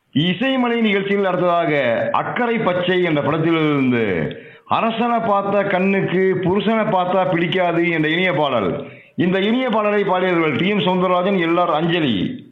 இசைமலை நிகழ்ச்சியில் அடுத்ததாக அக்கறை பச்சை என்ற படத்திலிருந்து அரசனை பார்த்தா கண்ணுக்கு புருஷனை பார்த்தா பிடிக்காது என்ற இனிய பாடல். இந்த இனிய பாடலை பாடியவர்கள் D M Soundararajan, L R அஞ்சலி.